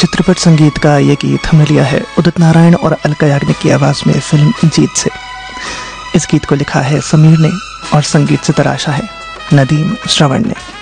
चित्रपट संगीत का ये गीत हमने लिया है उदित नारायण और अलका याग्निक की आवाज में फिल्म जीत से। इस गीत को लिखा है समीर ने और संगीत से तराशा है नदीम श्रवण ने।